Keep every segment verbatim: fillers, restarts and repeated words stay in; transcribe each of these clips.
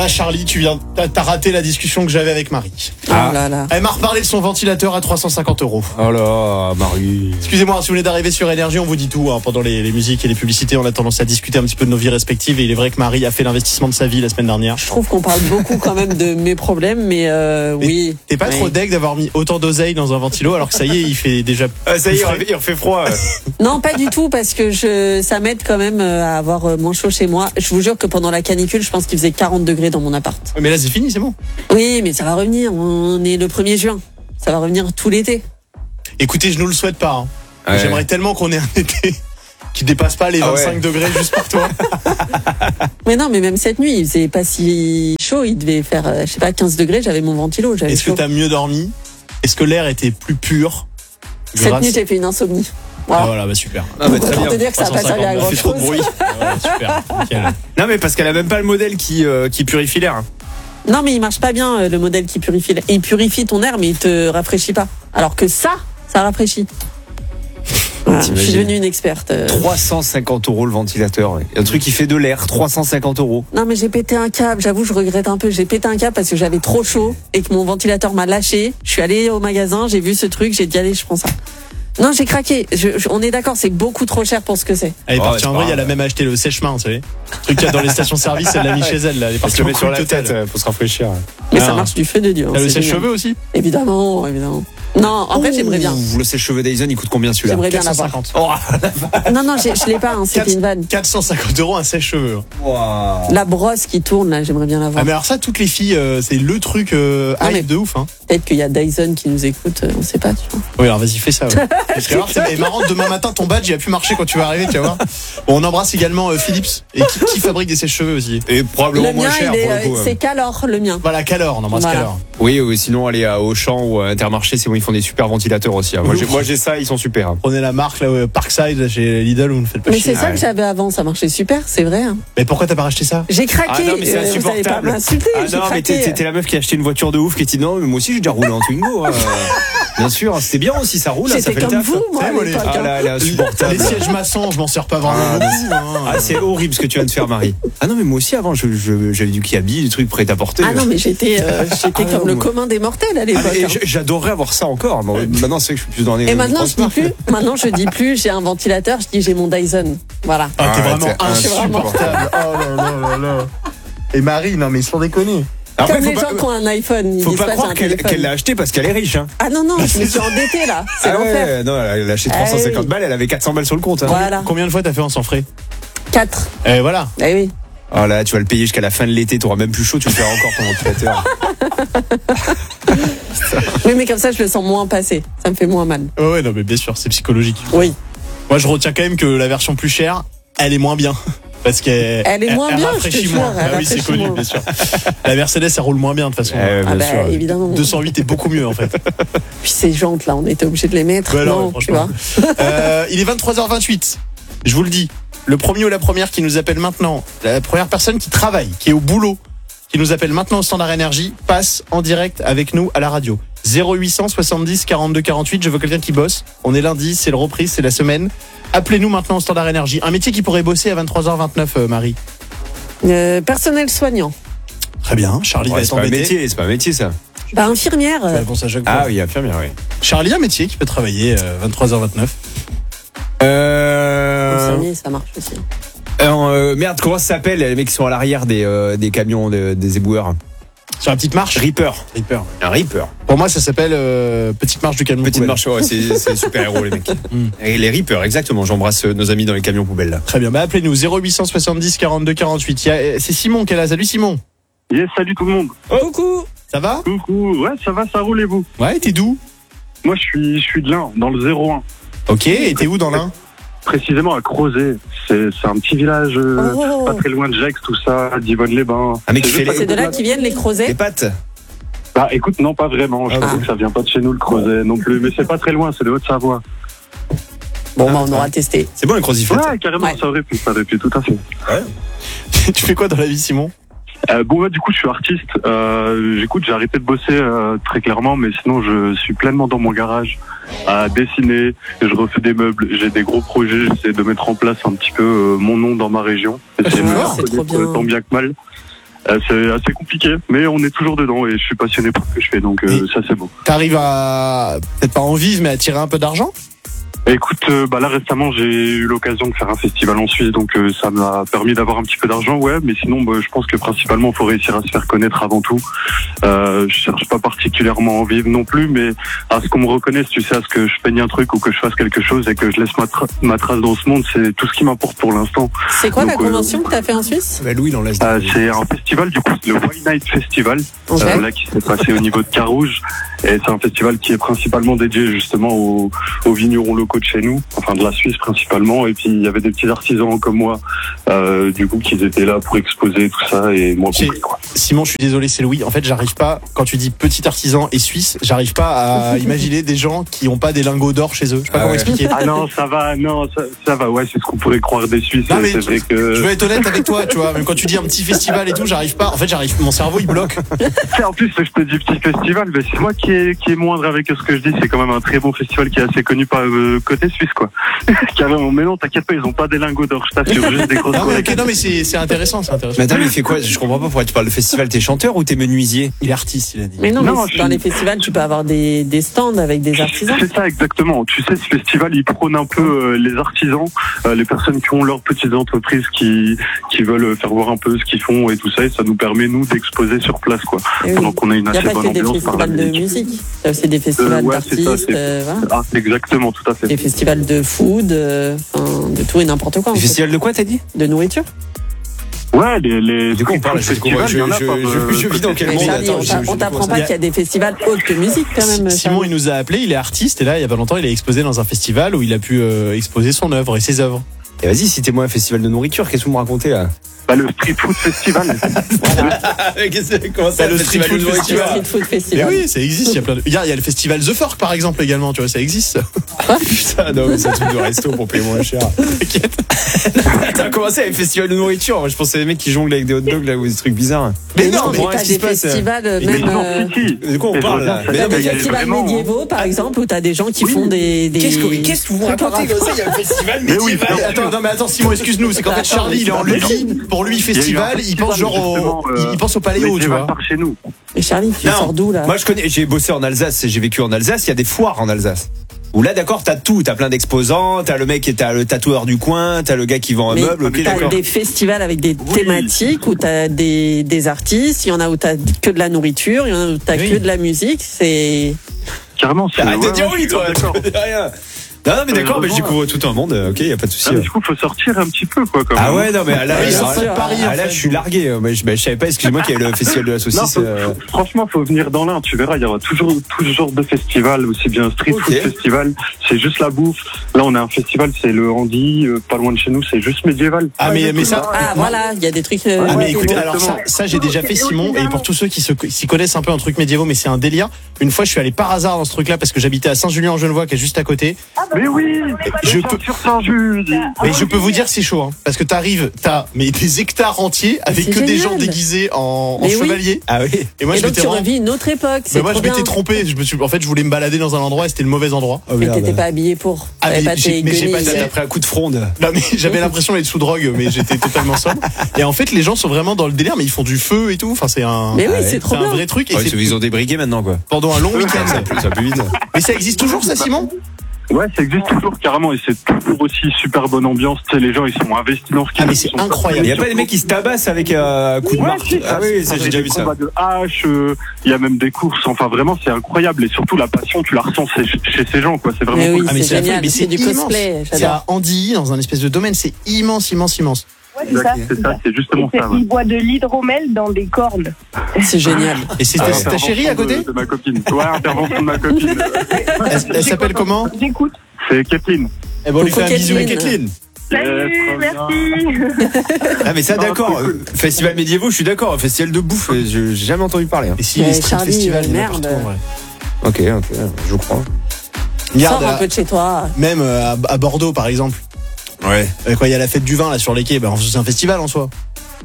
là, Charlie, tu viens, t'as, t'as raté la discussion que j'avais avec Marie. Ah là là. Elle m'a reparlé de son ventilateur à trois cent cinquante euros. Oh là, Marie. Excusez-moi, si vous venez d'arriver sur Énergie, on vous dit tout. Hein, pendant les, les musiques et les publicités, on a tendance à discuter un petit peu de nos vies respectives. Et il est vrai que Marie a fait l'investissement de sa vie la semaine dernière. Je trouve qu'on parle beaucoup quand même de mes problèmes, mais, euh, mais oui. T'es pas oui. trop deg d'avoir mis autant d'oseille dans un ventilo alors que ça y est, il fait déjà. Ah, ça y est, il refait froid. Non, pas du tout, parce que je, ça m'aide quand même à avoir moins chaud chez moi. Je vous jure que pendant la canicule, je pense qu'il faisait quarante degrés dans mon appart. Mais là, c'est fini, c'est bon. Oui, mais ça va revenir. On est le premier juin. Ça va revenir tout l'été. Écoutez, je nous le souhaite pas. Hein. Ouais. J'aimerais tellement qu'on ait un été qui dépasse pas les vingt-cinq ah ouais. degrés juste pour toi. Mais non, mais même cette nuit, il faisait pas si chaud. Il devait faire, je sais pas, quinze degrés. J'avais mon ventilo. J'avais Est-ce chaud. que t'as mieux dormi? Est-ce que l'air était plus pur? Cette grâce... nuit, j'ai fait une insomnie. Voilà. Ah voilà, bah super. Ah, bah, très Pour bien. te dire que ça n'a pas servi à Il grand fait trop de chose. bruit. Ah, ouais, super. Nickel. Non, mais parce qu'elle a même pas le modèle qui, euh, qui purifie l'air. Non, mais il marche pas bien, le modèle qui purifie. Il purifie ton air, mais il te rafraîchit pas. Alors que ça, ça rafraîchit. Voilà, je suis devenue une experte. trois cent cinquante euros le ventilateur. Ouais. Un truc qui fait de l'air, trois cent cinquante euros. Non, mais j'ai pété un câble. J'avoue, je regrette un peu. J'ai pété un câble parce que j'avais trop chaud et que mon ventilateur m'a lâché. Je suis allée au magasin, j'ai vu ce truc, j'ai dit allez, je prends ça. Non, j'ai craqué. Je, je, on est d'accord, c'est beaucoup trop cher pour ce que c'est. Elle est Oh, partie ouais, en c'est vrai, pas elle a grave. même acheté le sèche-main, vous savez. Le truc qu'il y a dans les stations-service, elle l'a mis chez elle. Là. Elle est Parce partie que au met sur la cool total. tête pour se rafraîchir. Mais Ah. ça marche du feu de Dieu. hein, T'as le c'est génial. sèche-cheveux aussi? Évidemment, évidemment. Non, en fait, j'aimerais bien. Ouh, le sèche-cheveux Dyson, il coûte combien celui-là? J'aimerais bien quatre cent l'avoir. cinquante. Oh, Non, non, j'ai- je l'ai pas. Hein, C'était une vanne. quatre cent cinquante euros un sèche-cheveux. wow. La brosse qui tourne là, j'aimerais bien l'avoir. Ah, mais alors ça, toutes les filles, euh, c'est le truc euh, Ah, hype mais- de ouf. Hein. Peut-être qu'il y a Dyson qui nous écoute, euh, on sait pas. Tu vois. Oui, alors vas-y, fais ça. Ouais. Parce que alors, c'est marrant, demain matin, ton badge, il a pu marcher quand tu vas arriver, tu vas voir. Bon, on embrasse également euh, Philips, et qui, qui fabrique des sèche-cheveux aussi. Et probablement Le moins mien, cher il est, pour le coup. euh, hein. c'est Calor, le mien. Voilà, Calor, on embrasse Voilà. Calor. Oui, ou sinon aller à Auchan ou à Intermarché, c'est bon, ils font des super ventilateurs aussi. hein. Moi, j'ai, moi j'ai ça, ils sont super. hein. Prenez la marque là, ouais, Parkside, là, chez Lidl, vous ne faites pas Mais chier. c'est ça ouais. que j'avais avant, ça marchait super, c'est vrai. hein. Mais pourquoi t'as pas racheté ça? J'ai craqué. Ah non, mais c'est euh, vous allez pas insupportable. m'insulter. Ah j'ai non, mais craqué. t'es, t'es- t'es la meuf qui a acheté une voiture de ouf, qui a dit non, mais moi aussi j'ai déjà roulé en Twingo. hein. Bien sûr, c'était bien aussi, ça roule, hein, ça J'étais fait le comme taf. vous, moi, C'est à moi, les- l'époque, Ah hein. là, elle est insupportable. Les sièges maçons, je m'en sers pas vraiment Ah, beaucoup. Hein. Ah, c'est horrible ce que tu viens de faire, Marie. Ah non, mais moi aussi avant, je, je- j'avais du Kiabi, du truc prêt à porter. Ah non, mais j'étais, euh, j'étais Ah comme non, le moi- commun des mortels à Ah, l'époque. mais hein. j- j'adorerais avoir ça encore. Bon, maintenant, c'est vrai que je suis plus dans les. Et maintenant, grosses je dis marques. plus. Maintenant, je dis plus. J'ai un ventilateur. Je dis j'ai mon Dyson. Voilà. Ah, t'es Ah, vraiment t'es insupportable. Oh là là là là. Et Marie, non mais sans déconner. Après, Comme faut les pas, gens qui ont un iPhone, ils faut disent pas pas j'ai croire un qu'elle, téléphone. qu'elle l'a acheté parce qu'elle est riche. Hein. Ah non non, je me suis endettée là. C'est Ah l'enfer. ouais, non, elle a acheté Ah trois cent cinquante oui. balles, elle avait quatre cents balles sur le compte. Hein. Voilà. Combien de fois t'as fait en sans frais? Quatre. Et voilà. Eh oui. Oh là, tu vas le payer jusqu'à la fin de l'été, t'auras même plus chaud, tu le feras encore ton ventilateur. Oui, mais comme ça, je le sens moins passer. Ça me fait moins mal. Ouais, ouais, non mais bien sûr, c'est psychologique. Oui. Moi, je retiens quand même que la version plus chère, elle est moins bien. Parce qu'elle Elle est moins bien, je te rafraîchit jure, moins. elle Ah oui, c'est rafraîchit connu, moins. bien sûr. La Mercedes, elle roule moins bien de toute façon. Eh, Ah bien bah sûr. évidemment. deux cent huit est beaucoup mieux en fait. Puis ces jantes là, on était obligé de les mettre. Ouais, non, non, ouais, tu vois. franchement. Euh, il est vingt-trois heures vingt-huit. Je vous le dis. Le premier ou la première qui nous appelle maintenant, la première personne qui travaille, qui est au boulot, qui nous appelle maintenant au Standard Énergie, passe en direct avec nous à la radio. zéro huit cent soixante-dix quarante-deux quarante-huit. Je veux quelqu'un qui bosse. On est lundi, c'est le reprise, c'est la semaine. Appelez-nous maintenant au Standard Énergie. Un métier qui pourrait bosser à vingt-trois heures vingt-neuf, euh, Marie. Euh, personnel soignant. Très bien. Charlie Ouais, va c'est pas un s'embêter. métier, c'est pas un métier ça. Bah infirmière. Ouais, bon, ça, chaque Ah fois. oui, infirmière, oui. Charlie, un métier qui peut travailler euh, vingt-trois heures vingt-neuf. Euh... Infirmier, ça marche aussi. alors, euh, merde, comment ça s'appelle les mecs qui sont à l'arrière des, euh, des camions de- des éboueurs? Sur la petite marche. Reaper. Reaper. Un Reaper. Pour moi, ça s'appelle euh, petite marche du camion. Petite poubelle. marche, ouais, c'est, c'est super héros les mecs. Mm. Et les Reapers, exactement. J'embrasse euh, nos amis dans les camions poubelles là. Très bien. Bah, appelez-nous zéro huit cent soixante-dix quarante-deux quarante-huit. Il y a, euh, c'est Simon qui est là. Salut Simon. Yes, salut tout le monde. Coucou. Ça va? Coucou. Ouais, ça va, ça roule et vous? Ouais, t'es d'où? Moi, je suis, je suis de l'Ain, dans le zéro un. Ok, et t'es où dans l'Ain? Précisément à Crozet. C'est, c'est un petit village euh, Oh. pas très loin de Gex, tout ça, d'Yvonne-les-Bains. Un mec qui C'est fait juste les- C'est de là qu'ils viennent les Les crozets. pattes. Bah écoute, non, pas vraiment. Je Ah, t'avoue ouais. que ça vient pas de chez nous, le Crozet, non plus. Mais c'est pas très loin, c'est de Haute-Savoie. Bon, bah on aura testé. C'est bon les croziflettes. Ouais, carrément, Ouais. ça aurait pu, ça aurait pu, tout à fait. Tu fais quoi dans la vie, Simon? Euh, bon, bah, du coup, je suis artiste. Euh, j'écoute, j'ai arrêté de bosser euh, très clairement, mais sinon, je suis pleinement dans mon garage à dessiner. Je refais des meubles. J'ai des gros projets. J'essaie de mettre en place un petit peu euh, mon nom dans ma région. Essayer de me Ah, faire c'est trop connaître, bien. tant bien que mal. Euh, c'est assez compliqué, mais on est toujours dedans et je suis passionné par ce que je fais, donc euh, ça c'est beau. T'arrives à, peut-être pas en vivre, mais à tirer un peu d'argent? Écoute, euh, bah là récemment j'ai eu l'occasion de faire un festival en Suisse, donc euh, ça m'a permis d'avoir un petit peu d'argent, ouais. Mais sinon, bah, je pense que principalement, il faut réussir à se faire connaître avant tout. Euh, je cherche pas particulièrement à en vivre non plus, mais à ce qu'on me reconnaisse, tu sais, à ce que je peigne un truc ou que je fasse quelque chose et que je laisse ma, tra- ma trace dans ce monde, c'est tout ce qui m'importe pour l'instant. C'est quoi Donc, la convention euh, que t'as fait en Suisse? Bah, Louis, il en laisse. Euh, c'est un festival, du coup, le White Night Festival, Okay. euh, là qui s'est passé au niveau de Carouge, et c'est un festival qui est principalement dédié justement aux, aux vignerons locaux de chez nous, enfin de la Suisse principalement, et puis il y avait des petits artisans comme moi, euh, du coup, qui étaient là pour exposer tout ça, et moi compris, quoi. Simon, je suis désolé, c'est Louis. En fait, j'arrive pas, quand tu dis petit artisan et suisse, j'arrive pas à imaginer des gens qui ont pas des lingots d'or chez eux. Je sais pas Ah comment ouais. expliquer. Ah non, ça va, non, ça, ça va, ouais, c'est ce qu'on pourrait croire des Suisses, Non, mais c'est vrai que... Je veux être honnête avec toi, tu vois. Même quand tu dis un petit festival et tout, j'arrive pas. En fait, j'arrive, mon cerveau, il bloque. En plus, je te dis petit festival, mais c'est moi qui est, qui est moindre avec ce que je dis. C'est quand même un très bon festival qui est assez connu par euh, côté suisse, quoi. Carrément. Mais non, t'inquiète pas, ils ont pas des lingots d'or, je t'assure, juste des grosses. Non, mais, ok, non, mais c'est, c'est intéressant, c'est intéressant. Mais attends, mais il fait quoi? Je comprends pas pourquoi tu parles de festival. T'es chanteur ou t'es menuisier? Il est artiste, il a dit. Mais non, Non, mais je- dans les festivals, tu peux avoir des, des stands avec des artisans. C'est ça, exactement. Tu sais, ce festival, il prône un peu euh, les artisans, euh, les personnes qui ont leurs petites entreprises, qui, qui veulent faire voir un peu ce qu'ils font et tout ça, et ça nous permet, nous, d'exposer sur place, quoi. Et oui. Pendant qu'on a une Il n'y a assez pas bonne que des ambiance par la festivals de musique. musique. Il y a aussi des festivals Euh, ouais, c'est ça, d'artistes, c'est- euh, voilà. Ah, exactement, tout à fait. Des festivals de food, euh, enfin, de tout et n'importe quoi. en Le fait. festival de quoi, t'as dit? De nourriture. Ouais, les, les Du coup, on parle, je, festivals, je, il y en a je, pas, je, euh, je vis dans quel Mais monde? Charlie, Attends, on je- t'a- je on ne t'apprend comprends pas qu'il y a des festivals autres que musique quand même. Simon, Charlie. il nous a appelé, il est artiste, et là, il y a pas longtemps, il a exposé dans un festival où il a pu euh, exposer son œuvre et ses œuvres. Et vas-y, citez-moi un festival de nourriture. Qu'est-ce que vous me racontez là? Bah, le Street Food Festival. Comment ça, le Street Food Le Festival? Street Food Mais Festival. oui, ça existe, il y a plein de... Il y a, il y a le festival The Fork, par exemple, également, tu vois, ça existe. Putain, non, mais c'est un truc de resto pour payer moins cher. T'inquiète. T'as commencé avec festival de nourriture. Moi, je pensais les mecs qui jonglent avec des hot dogs là ou des trucs bizarres. Mais Mais non, non, mais mais qu'est-ce t'as qui des se passe? festivals, euh, Mais même. non, euh, si, si. De quoi on Et je parle reviens, là? ça Mais T'as non, des mais il y a- festivals vraiment- médiévaux, par exemple, où t'as des gens qui Oui. font des. des... Qu'est-ce que, qu'est-ce que vous racontez comme ça? Il y a un festival Mais oui, médiéval. attends, non, mais attends, Simon, excuse-nous, c'est qu'en fait, Attends, Charlie, il est en mais Lucky. Pour lui, festival, il pense genre au, il- il pense au paléo, tu vois. Par chez nous. Mais Charlie, tu Non, sors d'où là? Moi, je connais, j'ai bossé en Alsace, j'ai vécu en Alsace, il y a des foires en Alsace. Où là, d'accord, t'as tout, t'as plein d'exposants, t'as le mec qui t'as le tatoueur du coin, t'as le gars qui vend un Mais meuble, ok, t'as d'accord. des festivals avec des Oui. thématiques où t'as des, des artistes, il y en a où t'as que de la nourriture, il y en a où t'as Oui. que de la musique. C'est Carrément, c'est. Arrête de ouais, dire ouais, oui, je suis toi, d'accord. tu connais rien. Non, non, mais d'accord, mais je Heureusement. découvre tout un monde, ok, y a pas de souci. Ah, mais du coup, faut sortir un petit peu, quoi, quand Ah même. ouais, non, mais là, Oui, là, bien sûr. Paris, ah, en là, fait. je suis largué. euh, Mais je, mais je savais pas, excuse-moi, qu'il y avait le festival de la Non, saucisse. faut- euh, faut- franchement, faut venir dans l'un. Tu verras, il y aura toujours tout ce genre de festival, aussi bien street Ok. food festival. C'est juste la bouffe. Là, on a un festival, c'est le Handy, euh, pas loin de chez nous. C'est juste médiéval. Ah, mais, mais ça. ah voilà, il y a des trucs. euh, Ah, mais ouais, écoutez, ouais. alors ça, ça j'ai déjà fait, Simon, et pour tous ceux qui se, s'y connaissent un peu en trucs médiévaux, mais c'est un délire. Une fois, je suis allé par hasard dans ce truc-là parce que j'habitais à Saint-Julien-en-Genevois, qui est juste à côté. Mais oui, Je je peux- peux sur Saint-Jules. Mais je peux vous dire, c'est chaud, hein, parce que t'arrives, t'as mais des hectares entiers avec C'est que des génial. gens déguisés en, en Mais oui. chevalier. Ah oui. Et moi, Et je donc m'étais tu vraiment- revis une autre époque. mais C'est moi, trop je m'étais bien. trompé. Je me suis, en fait, je voulais me balader dans un endroit, et c'était le mauvais endroit. Oh, Mais merde. t'étais pas habillé pour. Ah, T'avais mais pas j'ai- tes mais j'ai guenilles. pas- T'as pris un coup de fronde. Non, mais j'avais l'impression d'être sous drogue, mais j'étais totalement sobre. Et en fait, les gens sont vraiment dans le délire, mais ils font du feu et tout. Enfin, c'est un, Mais oui, Ah ouais. c'est trop c'est un bien. vrai truc. Et Ouais, c'est ils ont des briguets maintenant, quoi. pendant un long Ça week-end. va plus, ça va plus vite. Mais ça existe toujours, ça, Simon? Ouais, ça existe toujours carrément et c'est toujours aussi super bonne ambiance. Tu sais, les gens ils sont investis dans ce qu'ils Ah, mais font, c'est ils sont pas incroyable. Il y a pas des mecs qui se tabassent avec euh, un coup de Ouais, marque. si, Ah oui, ça, j'ai déjà des vu ça. combats de hache, euh, il y a même des courses. Enfin, vraiment, c'est incroyable. Et surtout, la passion, tu la ressens chez, chez ces gens, quoi. C'est vraiment Mais oui, cool. Ah, mais c'est la folie, génial. mais C'est du immense. cosplay. C'est J'adore. à Andilly, dans un espèce de domaine. C'est immense, immense, immense. Ouais, c'est ça. C'est ça, c'est justement Et ça. c'est- Ouais. Il boit de l'hydromel dans des cornes. C'est génial. Et c'est Ah, c'est ta chérie à côté? de, de ma copine. Ouais, intervention de ma copine. Elle, elle s'appelle comment? J'écoute. C'est Kathleen. Eh ben, on lui Coucou, fait un bisou. Kathleen. Kathleen. Salut, Yes, merci. Ah mais ça Non, d'accord. c'est cool. euh, Festival médiévaux, je suis d'accord. Festival de bouffe, euh, je- j'ai jamais entendu parler. hein. Et si Mais les street Charlie, festivals, il y en a merde. partout, en vrai. Ok, ok, je crois. Regarde, Sors un là, peu de chez toi. même euh, à, à Bordeaux, par exemple. Ouais. Euh, Quand il y a la fête du vin là sur les quais, ben, c'est un festival en soi.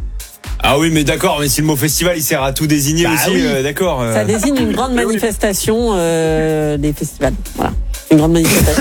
Ah oui, mais d'accord, mais si le mot festival il sert à tout désigner Bah aussi, oui. euh, d'accord. euh. Ça désigne une grande manifestation euh, des festivals. Voilà. Une grande manifestation.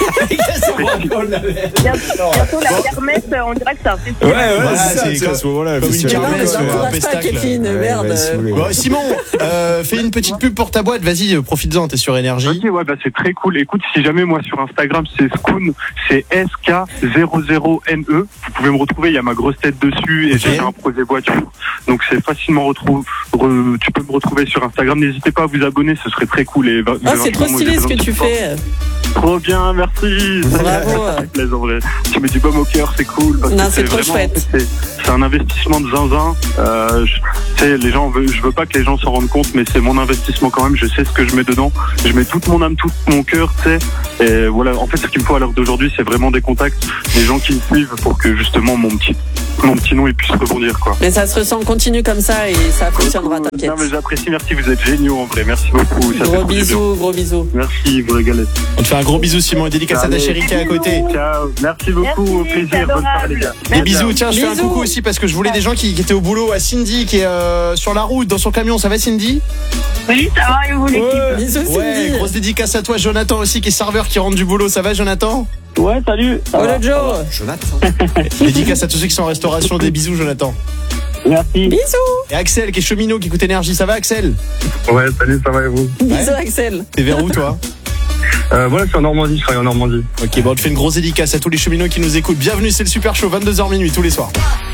Bientôt la kermesse, on dirait que c'est un festival. Ouais, ouais, Voilà, c'est ça, c'est c'est à ce moment-là. comme une officiellement, kermesse, quoi. ouais. N'encourage pas, pestacle. Kevin, Ouais, merde. bah, si vous voulez. Bon, Simon, euh, fais une petite pub pour ta boîte. Vas-y, euh, profites-en. T'es sur Énergie. Ok, ouais, bah c'est très cool. Écoute, si jamais moi sur Instagram c'est Skoon, c'est S K zéro zéro N E. Vous pouvez me retrouver, il y a ma grosse tête dessus et Ok. j'ai un projet voiture. Donc c'est facilement retrouvé. Tu peux me retrouver sur Instagram. N'hésitez pas à vous abonner, ce serait très cool. Et, Ah, c'est trop stylé ce que tu fais. Trop bien, merci. Bravo. Ça fait plaisir, en vrai. Tu mets du baume au cœur, c'est cool. Parce Non, que c'est trop vraiment, chouette. en fait, c'est, c'est un investissement de zinzin. Euh, je, tu sais, les gens, je veux pas que les gens s'en rendent compte, mais c'est mon investissement quand même. Je sais ce que je mets dedans. Je mets toute mon âme, tout mon cœur, tu sais. Et voilà, en fait, ce qu'il me faut à l'heure d'aujourd'hui, c'est vraiment des contacts, des gens qui me suivent pour que justement mon petit, mon petit nom il puisse rebondir, quoi. Mais ça se ressent, continue comme ça et ça fonctionnera, t'inquiète. Non, mais j'apprécie, merci, vous êtes géniaux en vrai. Merci beaucoup. Ça fait Gros trop du bien. bisous, gros bisous. Merci, vous régalez. On te fait un gros bisou, Simon. Et dédicace à ta chérie qui est à côté. Ciao. Merci beaucoup. Merci, Au plaisir. c'est Bonne soirée, les adorable. gars. Des bisous. Tiens, je fais un Bisous. coucou aussi parce que je voulais des gens qui, qui étaient au boulot. À Cindy qui est euh, sur la route dans son camion. Ça va, Cindy? Oui, ça va, et vous l'équipe? Bisous, Ouais, Cindy. grosse dédicace à toi, Jonathan aussi qui est serveur qui rentre du boulot. Ça va, Jonathan? Ouais, salut. Ça Oh va, le Joe. Jonathan. Dédicace à tous ceux qui sont en restauration. Des bisous, Jonathan. Merci. Bisous. Et Axel qui est cheminot qui écoute Énergie. Ça va, Axel? Ouais, salut, ça va et vous? Bisous, Axel. T'es vers où, toi? euh, Voilà, je suis en Normandie, je travaille en Normandie. Ok, bon, on te fait une grosse dédicace à tous les cheminots qui nous écoutent. Bienvenue, c'est le Super Show, vingt-deux heures minuit tous les soirs.